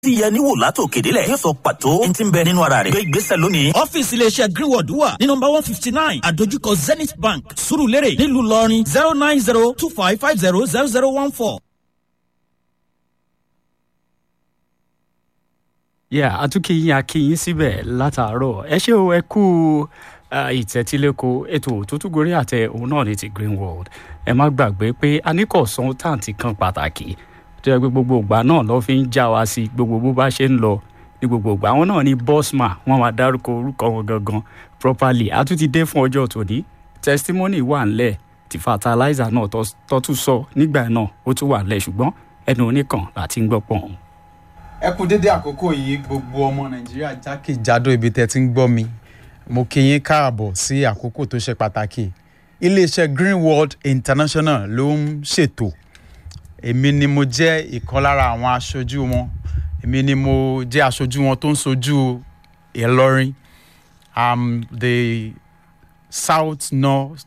tí yẹ níwò látòkèdélẹ̀ yóò sọ pàtó ẹni tí ń bẹ nínú ara rẹ̀. gbé ìgbésẹ̀ lónìí. ọ́fíìsì iléeṣẹ́ Greenwood wà ní nọ́mbà 159 àdójúkọ Zenith Bank Surulere nílùú Ìlọrin 09025500014. àtúnkìyìn akíyìn síbẹ̀ látàárọ̀ ẹ ṣé o ẹ kú ìtẹ́tílẹ́kọ̀ ètò tó tún gorí àtẹ òun náà ní ti Greenwood. Ẹ má gbàgbé pé a ní consultant kan pàtàkì tó yẹ pé gbogbo ìgbà náà ló fi ń já wa sí gbogbo bó bá ṣe ń lọ ní gbogbo ìgbà. Àwọn náà ní Bossman, wọ́n máa dárúkọ orúkọ wọn gangan properly. A tún ti dé fún ọjọ́ tòní. Testimony wà ńlẹ̀ tí fertilizer náà tó tún sọ nígbà náà ó tún wà ńlẹ̀ ṣùgbọ́n ẹnu oníkan láti ń gbọ́ pọ̀n. Ẹ kú dédé àkókò yìí gbogbo ọmọ Nàìjíríà jákèjádò ibi tẹ́ ti ń gbọ́ mi. Mo kí yín káàbọ̀ sí àkókò tó ṣe pàtàkì. Iléeṣẹ́ Greenwood International ló ń ṣètò. Èmi ni mo jẹ́ ìkan lára àwọn aṣojú wọn. Èmi ni mo jẹ́ aṣojú wọn tó ń ṣojú Ìlọrin. I'm the South North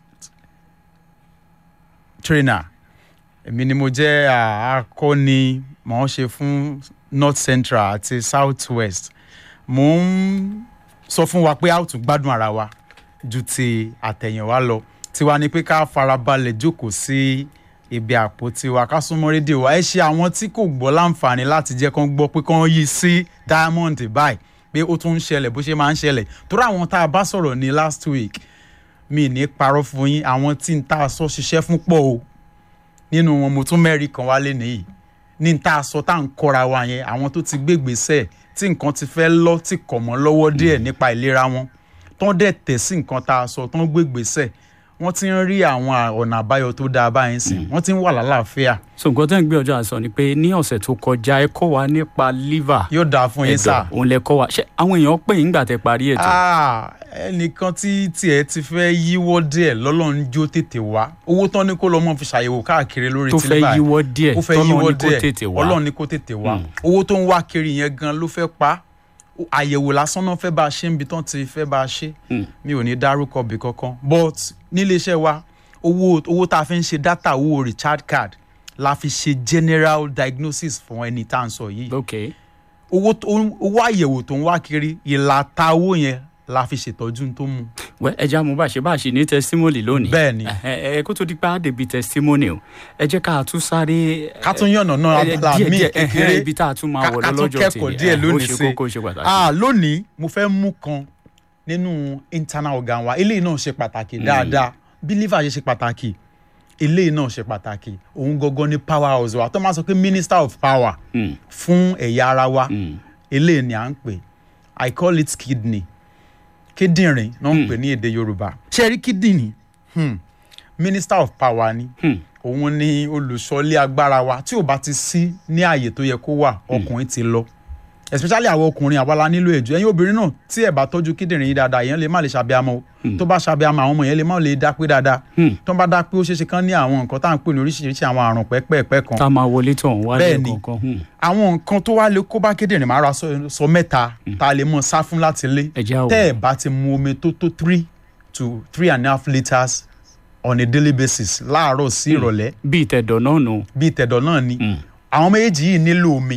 trainer. Èmi ni mo jẹ́ akọni mò ń ṣe fún North Central àti South West. Mo ń sọ fún wa pé a ó tún gbádùn ara wa ju ti àtẹ̀yìnwá lọ. Tiwa ni pé ká farabalẹ̀ jókòó sí ibi àpótí wa ká súnmọ́ rédíò wa. Ẹ ṣe àwọn tí kò gbọ́ láǹfààní láti jẹ́ kán gbọ́ pé kán yí sí Diamond báyìí pé ó tún ń ṣẹlẹ̀ bó ṣe máa ń ṣẹlẹ̀. Torí àwọn tá a bá sọ̀rọ̀ ní last week mi ní parọ́ fún yín àwọn tí ń tá a sọ ṣiṣẹ́ fún pọ̀ o. Nínú wọn mo tún mẹ́rin kan wálé nìyí. Ní tá a sọ tá à ń kọ́ra wa yẹn àwọn tó ti gbégbèsè tí nǹkan ti fẹ́ lọ tí kọ̀ mọ́ lọ́wọ́ díẹ̀ nípa ìlera wọn tán dẹ̀ tẹ̀ sí nǹkan tá a sọ tán gbégbèsè wọ́n ti ń rí àwọn ọ̀nà àbáyọ tó dáa báyìí sìn wọ́n ti ń wà lálàáfíà. So nǹkan tẹ́ ń gbé ọjọ́ àṣọ ni pé ní ọ̀sẹ̀ tó kọjá ẹ kọ́ wa nípa liver. Yóò dáa fún yín sá. Òun lẹ kọ́ wa ṣé àwọn èèyàn pè yín gbà tẹ́ parí ètò. Ẹnìkan tí tiẹ̀ ti fẹ́ yíwọ́ díẹ̀ lọ́lọ́run jó tètè wá owó tán ní kó lọ́ mọ́ fi ṣàyẹ̀wò káàkiri lórí tó fẹ́ yíwọ́ díẹ̀ Ọlọ́run ní kó tètè wá owó tó ń wá kiri yẹn gan ló fẹ́ pa àyẹ̀wò lásán náà fẹ́ bá a ṣe níbi tán ti fẹ́ bá a ṣe mi ò ní dárúkọ bí kankan but níléeṣẹ́ wa owó tá a fi ń ṣe data owó recharge card la fi ṣe general diagnosis fún ẹni tá à ń sọ yìí. Owó àyẹ̀wò tó ń wá kiri ìlàta owó yẹn la fi ṣètọ́jú tó mú. Ẹja mo bá ṣe ní testimony lónìí. Bẹ́ẹ̀ni. Kó tó di pa débi testimony o ẹ jẹ́ ká tún sáré. Ká tún yànnà náà lámì kékeré ibi tá a tún máa wọ̀ lọ́jọ́ tèmi. ká tún kẹ́kọ̀ọ́ díẹ̀ lónìí sí. Ó ṣe pàtàkì. Lónìí mo fẹ́ mú kan nínú internal organ wa eléyìí náà ṣe pàtàkì dáadáa bí liver ṣe pàtàkì eléyìí náà ṣe pàtàkì òun gangan ní power house wa tó máa sọ pé minister of power fún ẹ̀yà ara wa eléyìí ni à ń pè I call it kidney kíndìnrín náà ń pè ní èdè Yorùbá ṣe rí kíndìnrín minister of power ni òun ni olùṣọ́lé agbára wa tí ò bá ti sí ní ààyè tó yẹ kó wà ọkùnrin ti lọ especially àwọn ọkùnrin àwa nílò ẹ̀jọ́ ẹ̀yin obìnrin náà tí ẹ bá tọ́jú kíndìnrín yìí dáadáa èèyàn lè má lè ṣàbíamọ tó bá ṣàbíamọ àwọn ọmọ yẹn lè má lè dá pé dáadáa tó bá dá pé ó ṣeéṣe kán ní àwọn nǹkan tá à ń pè ní oríṣiríṣi àwọn àrùn pẹ́pẹ́pẹ́ kan tá a máa wọlé tó ń wálé kankan. àwọn nǹkan tó wá lè kó bá kíndìnrín máa ra sọ mẹ́ta tá a lè mọ sá fún láti lé tẹ́ ẹ bá ti mu omi tó 3 to 3.5 litres on a daily basis láàárọ̀ sí ìrọ̀lẹ́. bí ìtẹ̀dọ̀ náà nù. bí ìtẹ̀dọ̀ náà ni àwọn méjèèjì yìí nílò omi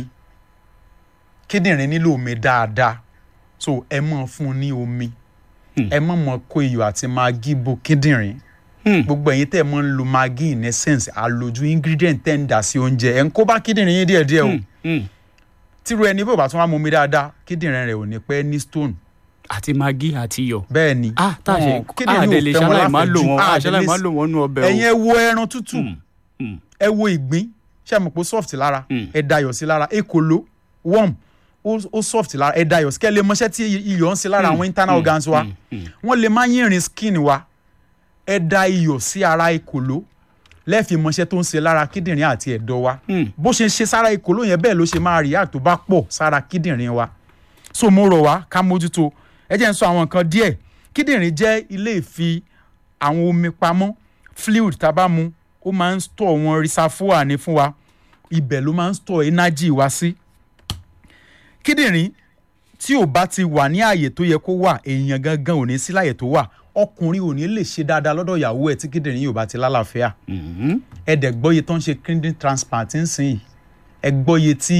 kíndìnrín nílò omi dáadáa so ẹ mọ̀ fún ní omi ẹ mọ̀ kó iyọ̀ àti magi bo kíndìnrín gbogbo ẹ̀yin tẹ́ mọ̀ ń lo magi in essence àlòjù ingredient tẹ́ ń dà sí oúnjẹ ẹ̀ ń kó bá kíndìnrín yín díẹ̀díẹ̀ o tírú ẹni bó bá tún wá mọ omi dáadáa kíndìnrín rẹ̀ ò ní pẹ́ ní stone. Àti magi àti iyọ̀. bẹ́ẹ̀ ni àdèlè ṣaláì má lò wọ́n nú ọbẹ̀ o. ẹ̀yin ẹ wo ẹran tútù ẹ wo ìgbín ṣé ẹ mọ̀ pé soft lára ẹ dayọ̀ sí lára ekòló worm ó soft lára ẹ dayọ̀ sí kẹ́lẹ́ mọ́ṣẹ́ tí iyọ̀ ń ṣe lára àwọn internal organs wa wọ́n lè má yìnrìn skin wa ẹ da iyọ̀ sí ara ekòló lẹ́ẹ̀fì mọ́ṣẹ́ tó ń ṣe lára kíndìnrín àti ẹ̀dọ̀ wa bó ṣe ń ṣe sára ekòló yẹn bẹ́ẹ̀ ló ṣe máa react tó bá pọ̀ sára kíndìnrín wa so mo rọ̀ wá ká mójútó ẹ jẹ́ n sọ àwọn nǹkan díẹ̀ kíndìnrín jẹ́ ilé ìfi àwọn omi pamọ́ fluid tá a bá mu ó máa ń store wọn reservoir ní fún wa ibẹ̀ ló máa ń store energy wa sí kíndìnrín tí ò bá ti wà ní ààyè tó yẹ kó wà èèyàn gangan ò ní sí láàyè tó wà ọkùnrin ò ní lè ṣe dáadáa lọ́dọ̀ ìyàwó ẹ̀ tí kíndìnrín yóò bá ti lálàáfíà ẹ dẹ̀ gbọ́yé tó ń ṣe kidney transplant ń sìn yìí ẹ gbọ́yé tí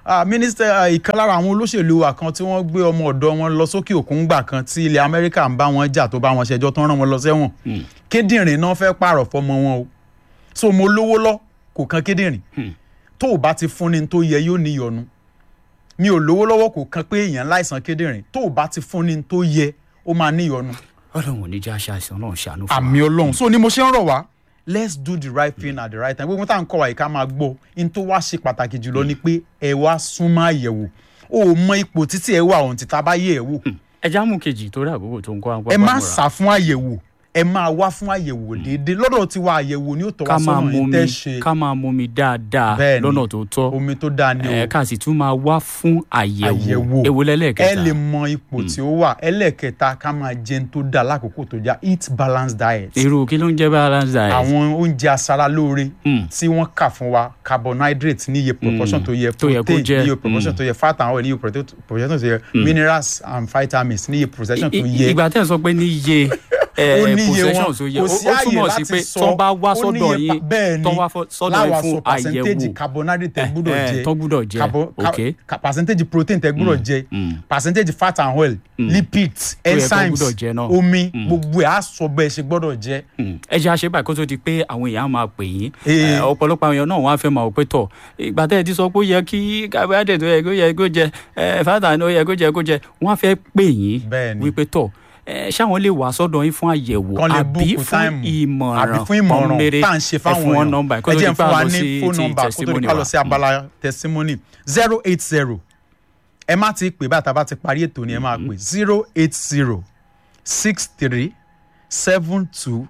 mínísítà ìkan lára àwọn olóṣèlú wa kan tí wọ́n gbé ọmọ ọ̀dọ́ wọn lọ sókè òkun gbà kan tí ilẹ̀ Amẹ́ríkà ń bá wọn jà tó bá wọn ṣẹjọ́ tó ń rán wọn lọ sẹ́wọ̀n kíndìnrín náà fẹ́ pààrọ̀ fọmọ wọn o so mo lówó lọ kò kan kíndìnrín tó o bá ti fúnni tó yẹ yóò níyọnu mi ò lówó lọ́wọ́ kò kan pé èèyàn láìsàn kíndìnrín tó o bá ti fúnni tó yẹ ó máa níyọnu. Ọlọ́run ò ní jẹ́ àṣàìsàn náà ṣàánú fún wa. àmì Ọlọ́run so ni mo ṣe ń rọ̀ wá let's do the right thing at the right time gbogbo tá à ń kọ́ wa yìí ká máa gbọ́ in tó wá ṣe pàtàkì jùlọ ni pé ẹ wá súnmọ́ àyẹ̀wò o mọ ipò títí ẹ wà ohun tí ta bá yẹ̀ ẹ wò. ẹ já mú kejì torí àkókò tó ń kó àwọn pápá ẹ má sá fún àyẹ̀wò ẹ máa wá fún àyẹ̀wò déédéé lọ́dọ̀ tí wà àyẹ̀wò ni ó tọ́ wá sọ́nà yìí tẹ́ ṣe. ká máa mumi dáadáa lọ́nà tó tọ́ omi tó dáa ni o. ká sì tún máa wá fún àyẹ̀wò èwo lẹ́lẹ́kẹta. ẹ lè mọ ipò tí ó wà ẹlẹ́kẹta ká máa jẹun tó dáa lákòókò tó já eat balanced diet. irú kí ló ń jẹ́ balanced diet. àwọn oúnjẹ aṣaralóore tí wọ́n kà fún wa carbohydrate ní iye proportion tó yẹ protein ní iye proportion tó yẹ fat and oil ní iye proportion tó yẹ minerals and vitamins ní iye proportion tó yẹ. ìgbà tẹ́ ẹ̀ sọ pé ní iye possessions ó yẹ ó túmọ̀ sí pé tó bá wá sọ́dọ̀ yín tó wá sọ́dọ̀ yín fún àyẹ̀wò percentage carbohydrate tẹ́ gbọ́dọ̀ jẹ tó gbọ́dọ̀ jẹ ok percentage protein tẹ́ gbọ́dọ̀ jẹ percentage fat and oil lipids enzymes omi gbogbo ẹ̀ á sọ bẹ́ẹ̀ ṣe gbọ́dọ̀ jẹ. ẹ jẹ́ àṣebà kó tó di pé àwọn èèyàn máa pè yín ọ̀pọ̀lọpọ̀ àwọn èèyàn náà wọ́n á fẹ́ máa pé tọ̀ ìgbà tẹ́ ẹ ti sọ pé ó yẹ kí carbohydrate ó yẹ kó jẹ fat and oil ó yẹ kó jẹ wọ́n á fẹ́ pè yín wípé tọ̀ ṣáwọn lè wá sọ́dọ̀ yín fún àyẹ̀wò àbí fún ìmọ̀ràn tá à ń ṣe fáwọn èèyàn ẹ jẹ́ fún wa ní phone number kó tó di pa lọ sí abala testimony 080 ẹ má ti pè báyìí tá a bá ti parí ètò ni ẹ máa pè 080 63 72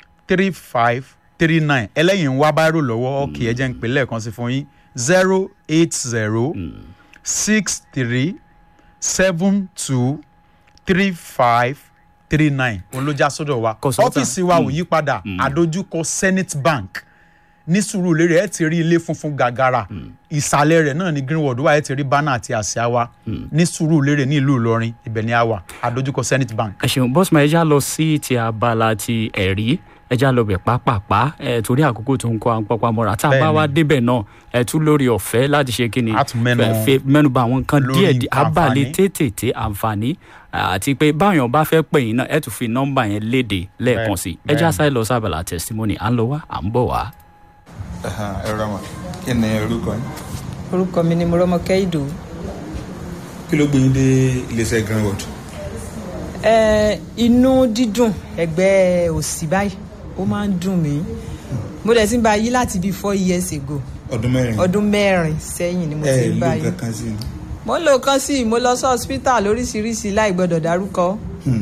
3539 ẹlẹ́yìn ń wá báírò lọ́wọ́ ọ̀kẹ́ ẹ jẹ́ ń pè lẹ́ẹ̀kan sí fún yín 080 63 72 3539 òun ló já sọ́dọ̀ wa ọ́fíìsì wa ò yí padà àdójúkọ Zenith Bank ní Sùúrùlérè ẹ ti rí ilé funfun gàgàrà ìsàlẹ̀ rẹ̀ náà ní Greenwood wa ẹ ti rí bánà àti àsíá wa ní Sùúrùlérè ní ìlú Ìlọrin ibẹ̀ ni a wà àdójúkọ Zenith Bank. ẹ ṣeun bọ́sùmá ẹ já lọ sí ti abala ti ẹ̀rí ẹ já lọ bẹ̀ pápápá torí àkókò tó ń kó àwọn pápá mọ́ra tá a bá wá débẹ̀ náà ẹ tún lórí ọ̀fẹ́ láti ṣe kí ni mẹ́nuba àwọn nǹkan díẹ̀ abalẹ̀ tètè àǹfààní àti pé báyọ̀ bá fẹ́ pè yín náà ẹ tún fi nọ́mbà yẹn léde lẹ́ẹ̀kan sí ẹ já sáré lọ sábàlá testimony à ń lọ wá à ń bọ̀ wá. ẹ rọmọ kí ni orúkọ yín. orúkọ mi ni Mọ́rọ́mọkẹ́ Ìdòwú. kí ló gbé yín dé iléeṣẹ́ Greenwood. inú dídùn ẹ̀gbẹ́ òsì báyìí ó máa ń dùn mí mo dẹ̀ ti ń bá yí láti bíi 4 years ago. ọdún mẹ́rin sẹ́yìn ni mo ti ń bá yí. mo ń lo kan sí mo lọ sí hospital lóríṣiríṣi láì gbọ́dọ̀ dárúkọ.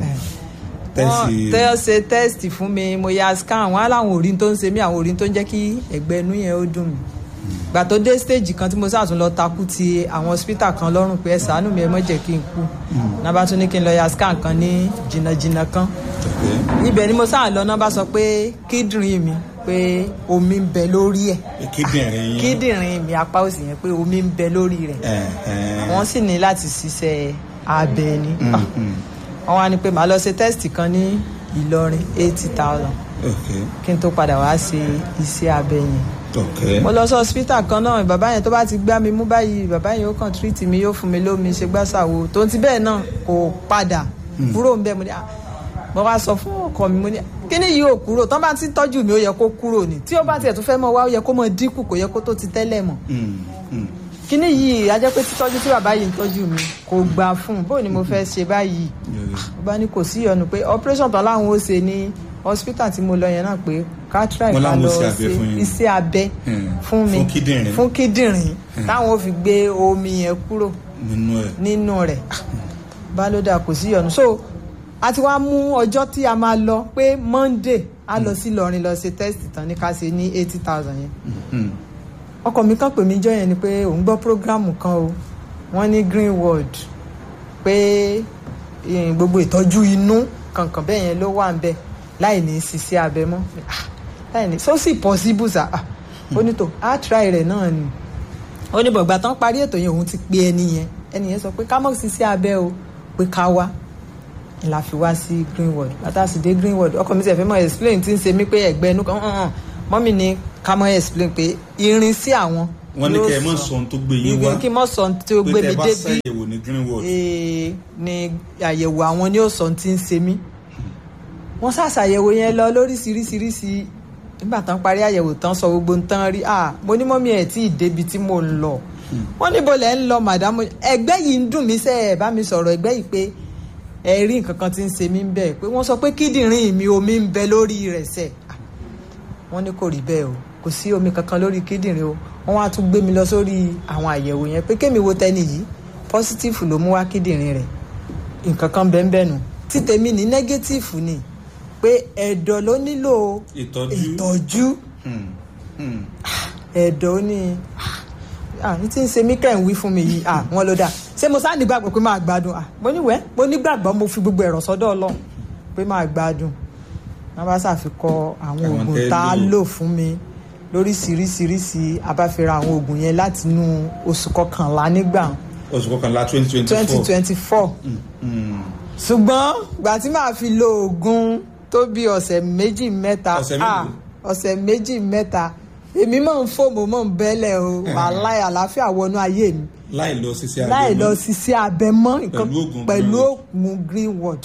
wọ́n ṣe test fún mi mo ya scan wọn á láwọn orí tó ń ṣe mí àwọn orí tó ń jẹ́ kí ẹ̀gbẹ́ inú yẹn ó dùn mí. gbà tó dé stage kan tí mo sàtún lọ takú ti àwọn hospital kan lọ́rùn pé ẹ ṣàánú mi ẹ mọ̀ jẹ́ kí n kú. náà bá tún ní kí n lọ ya scan kan ní jìnnàjìnnà kan. ibẹ̀ ni mo sáà lọ náà bá sọ pé kíndìnrín mi pé omi ń bẹ lórí ẹ̀. kíndìnrín mi apá òsì yẹn pé omi ń bẹ lórí rẹ̀. wọ́n sì ní láti ṣiṣẹ́ abẹ ni. wọ́n wá ní pé màá lọ ṣe test kan ní Ìlọrin 80,000 kí n tó padà wá ṣe iṣẹ́ abẹ yẹn. mo lọ sí hospital kan náà bàbá yẹn tó bá ti gbá mi mú báyìí bàbá yẹn ó kàn treat mi yóò fún mi lómi ṣe gbàsàwò tó ti bẹ́ẹ̀ náà kò padà kúrò ń bẹ́ẹ̀ mo ní mo wá sọ fún ọkọ mi mo ní kíní yìí ò kúrò tán bá ti tọ́jú mi ó yẹ kó kúrò ní tí ó bá tiẹ̀ tó fẹ́ mọ wá ó yẹ kó mọ dínkù kò yẹ kó tó ti tẹ́lẹ̀ mọ́. kíní yìí a jẹ́ pé títọ́jú tí bàbá yìí ń tọ́jú mi kò gbà fún un bó ni mo fẹ́ ṣe báyìí. bàbá ní kò sí ìyọnu pé operation tán láwọn ó ṣe ní hospital tí mo lọ yẹn náà pé ká try ká lọ ṣe iṣẹ́ abẹ fún mi fún kíndìnrín táwọn ò fi gbé omi yẹn kúrò nínú rẹ̀ bá ló dà kò sí ìyọnu so a ti wá mú ọjọ́ tí a máa lọ pé Monday a lọ sí Ìlọrin lọ ṣe test tán ní ká ṣe ní 80,000 yẹn. ọkọ mi kan pè mí jọ yẹn ni pé òun gbọ́ program kan o wọ́n ní Greenwood pé gbogbo ìtọ́jú inú kankan bẹ́ẹ̀ yẹn ló wà ń bẹ̀ láì ní ṣiṣẹ́ abẹ mọ́ láì ní so sì possible sa ó ní tó a try rẹ̀ náà ni ó ní bọ̀gbà tán parí ètò yẹn òun ti pe ẹni yẹn sọ pé ká mọ̀ ṣiṣẹ́ abẹ o pé ká wá la fi wá sí Greenwood látàsí dé Greenwood ọkọ mi sì fẹ́ mọ̀ explain tí ń ṣe mí pé ẹ̀gbẹ́ inú kan mọ́mì ní ká mọ̀ explain pé irin sí àwọn wọ́n ní kẹ́ ẹ mọ̀ sọ ohun tó gbé yín wá kí n mọ̀ sọ ohun tó gbé mi débi pé tẹ́ bá ṣàyẹ̀wò ní Greenwood. ní àyẹ̀wò àwọn ni ó sọ ohun tí ń ṣe mí. wọ́n ṣàṣàyẹ̀wò yẹn lọ lóríṣiríṣiríṣi nígbà tán parí àyẹ̀wò tán sọ gbogbo ń tán rí mo ní mọ́mí ẹ̀ tí ì débi tí mò ń lọ. wọ́n níbo lẹ́ ń lọ màdámù ẹgbẹ́ yìí ń dùn mí sẹ́ ẹ̀ bá mi sọ̀rọ̀ ẹgbẹ́ yìí pé ẹ rí nǹkan kan tí ń ṣe mí ń bẹ̀ pé wọ́n sọ pé kíndìnrín mi omi ń bẹ lórí rẹ̀ sẹ́ wọ́n ní kò rí bẹ́ẹ̀ o kò sí omi kankan lórí kíndìnrín o wọ́n wá tún gbé mi lọ sórí àwọn àyẹ̀wò yẹn pé kémi wo tẹ́ni yìí positive ló mú wá kíndìnrín rẹ̀ nǹkan kan bẹ́ẹ̀ nù tí tèmi ní negative ni pé ẹ̀dọ̀ ló nílò ìtọ́jú ẹ̀dọ̀ ní ní tí ń ṣe mí kẹ́ ń wí fún mi yìí wọ́n ló dà ṣé mo sáà nígbàgbọ́ pé máa gbádùn mo nígbàgbọ́ mo fi gbogbo ẹ̀rọ sọ́dọ̀ Ọlọ́run pé máa gbádùn wọ́n bá ṣàfikọ́ àwọn oògùn tá a lò fún mi lóríṣiríṣiríṣi abáfẹ́ra àwọn oògùn yẹn láti inú oṣù kọkànlá nígbà. oṣù kọkànlá 2024. ṣùgbọ́n gbà tí màá fi lo oògùn tó bí ọ̀sẹ̀ méjì mẹ́ta èmi máa ń fò mo máa ń bẹ́lẹ̀ o wàláhì àlàáfíà wọnú ayé mi láì lọ ṣiṣẹ́ abẹ mọ́ nǹkan pẹ̀lú oògùn Greenwood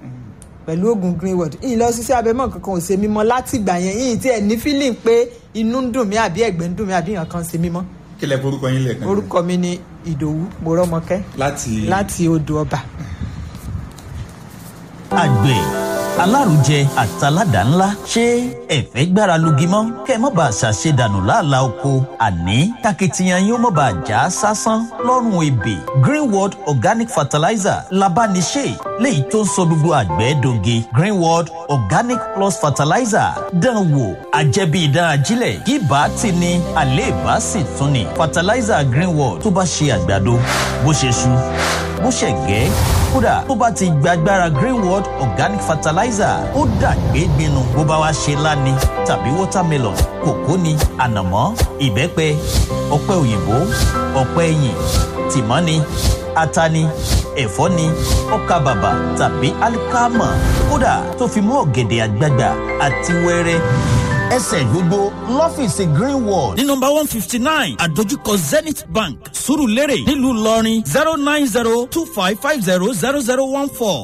ìyìn lọ ṣiṣẹ́ abẹ mọ́ nǹkan kan ò ṣe mí mọ́ láti ìgbà yẹn ìyìn tí ẹ̀ ní feeling pé inú ń dùn mí àbí ẹ̀gbẹ́ ń dùn mí àbí nǹkan ṣe mí mọ́. kí lẹ forúkọ yín lẹ́ẹ̀kan. orúkọ mi ni Ìdòwú Mọ́rọ́mọkẹ́ láti Odò Ọba. àgbẹ̀ alárùjẹ àtàládà ńlá ṣé ẹ̀fẹ́ gbára lugi mọ́ kẹ́ ẹ mọ́ bá ṣàṣe dànù láàlá oko àní takitiyan yóò mọ́ bá já sásán lọ́rùn ebè Greenwood organic fertilizer labániṣe léyìí tó ń sọ gbogbo àgbẹ̀ doge Greenwood organic plus fertilizer dán wò àjẹbí ìdán ajílẹ̀ kí bá ti ní àléébá sì tún ní fertilizer Greenwood tó bá ṣe àgbàdo bó ṣe ṣu bó ṣe gẹ́ kódà tó bá ti gbàgbára Greenwood organic fertilizer ó dàgbé gbinu bó bá wá ṣe láni tàbí watermelon kòkó ni ànàmọ́ ìbẹ́pẹ ọ̀pẹ òyìnbó ọ̀pẹ ẹ̀yìn tìmọ́ ni ata ni ẹ̀fọ́ ni ọkà bàbà tàbí alikama kódà tó fi mọ́ ọ̀gẹ̀dẹ̀ àgbagbà àti wẹ́rẹ́ ẹsẹ̀ gbogbo lọ́fíìsì Greenwood ní nọ́mbà 159 àdójúkọ Zenith Bank Surulere nílùú Ìlọrin 09025500014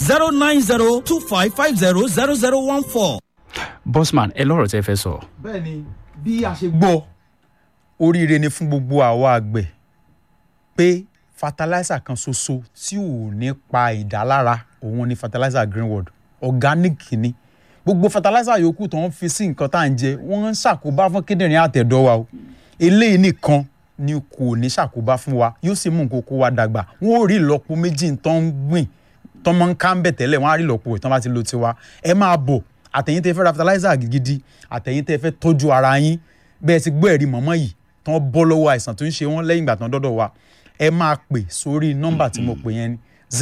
09025500014. Bossman ẹ lọ́rọ̀ tẹ́ fẹ́ sọ. bẹ́ẹ̀ni bí a ṣe gbọ́ oríire ni fún gbogbo àwa àgbẹ̀ pé fertilizer kan ṣoṣo tí ò ní pa ìdálára òun ni fertilizer Greenwood organic ni gbogbo fertilizer yòókù tó ń fi sí nǹkan tá à ń jẹ wọ́n ń ṣàkóbá fún kíndìnrín àtẹ̀dọ̀ wa o eléyìí nìkan ni kò ní ṣàkóbá fún wa yóò sì mú nǹkan kó wa dàgbà wọ́n ò rí ìlọ́po méjì tó ń gbìn tó máa ń ká ń bẹ̀ tẹ́lẹ̀ wọ́n á rí ìlọ́po ìtàn bá ti lo tiwa ẹ máa bọ̀ àtẹ̀yìn tẹ́ fẹ́ ra fertilizer gidi àtẹ̀yìn tẹ́ fẹ́ tọ́jú ara yín bẹ́ẹ̀ ti gbọ́ ẹ̀rí mọ̀mọ́ yìí tán bọ́ lọ́wọ́ àìsàn tó ń ṣe wọ́n lẹ́yìn ìgbà tán dọ́dọ̀ wa ẹ máa pè sórí nọ́mbà tí mo pè yẹn ni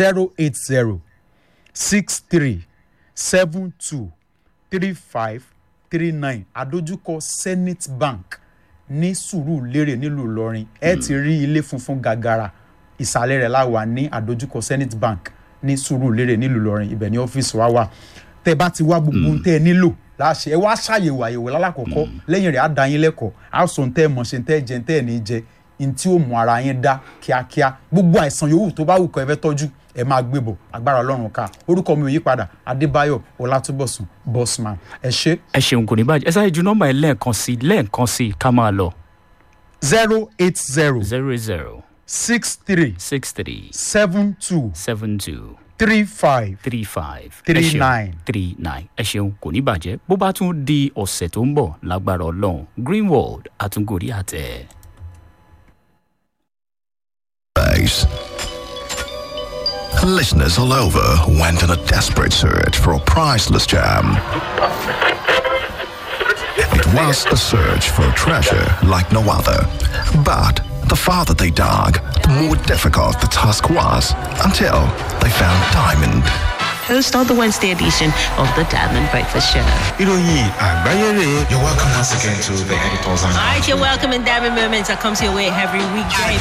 08063723539 àdójúkọ Zenith Bank ní Surulere nílùú Ìlọrin ẹ ti rí ilé funfun gàgàrà ìsàlẹ̀ rẹ̀ la wà ní àdójúkọ Zenith Bank ní Surulere nílùú Ìlọrin ibẹ̀ ní ọ́fíìsì wa wà tẹ́ bá ti wá gbogbo ohun tẹ́ ẹ nílò láṣẹ ẹ wá ṣàyẹ̀wò àyẹ̀wò lálákọ̀ọ́kọ́ lẹ́yìn rẹ̀ á dá yín lẹ́kọ̀ọ́ á sọ ohun tẹ́ ẹ mọ̀ ṣe tẹ́ ẹ jẹ tẹ́ ẹ ní jẹ ní tí ó mú ara yín dá kíákíá gbogbo àìsàn yòówù tó bá wù kọ́ ẹ fẹ́ tọ́jú ẹ máa gbé bọ̀ agbára Ọlọ́run ká orúkọ mi ò yí padà Adébáyọ̀ Ọlátúbọ̀sún Bossman ẹ ṣé. ẹ ṣeun kò ní bàjẹ́ ẹ sáré ju nọ́mbà ẹ lẹ́ẹ̀kan sí ká máa lọ. 080 63 72 35 39. ẹ ṣeun kò ní bàjẹ́ bó bá tún di ọ̀sẹ̀ tó ń bọ̀ lágbára Ọlọ́run Greenwood àtúngòrí àtẹ. Listeners all over went on a desperate search for a priceless gem. It was a search for a treasure like no other. But the farther they dug, the more difficult the task was, until they found diamond. Host of the Wednesday edition of the Diamond Breakfast Show. You're welcome once again to the editors and. All right, you're welcome in Diamond Moments that comes your way every weekday.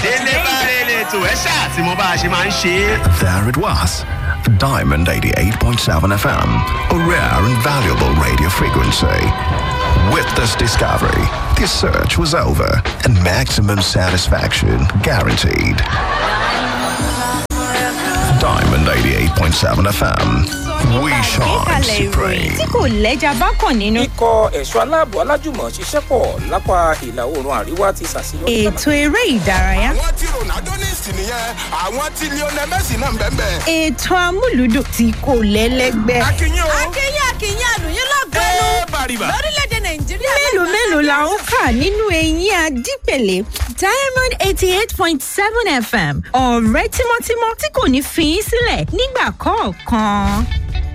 There it was, Diamond 88.7 FM, a rare and valuable radio frequency. With this discovery, the search was over and maximum satisfaction guaranteed. Diamond 88.7 FM. We shine supreme. Tí kò lẹ́jà bá kàn nínú. Ikọ̀ ẹ̀ṣọ́ aláàbò alájùmọ̀ ṣiṣẹ́ pọ̀ lápá ìlà oòrùn àríwá ti ṣàṣeyọrí. Ètò eré ìdárayá. Àwọn tí Ronaldo ní ìsìn nìyẹn, àwọn tí Lionel Messi náà ń bẹ́ẹ̀. Ètò amúlùdùn tí kò lẹ́lẹ́gbẹ́. Akínyìn àlùyìn lọ́gọ́nù. Bàrìbà. Lórílẹ̀‐èdè Nàìjíríà. Mélòó la ó kà nínú eyín Adípèlé? Diamond 88.7 FM. Ọ̀rẹ́ tímọ́tímọ́ tí kò ní fi í sílẹ̀ nígbà kọ̀ọ̀kan.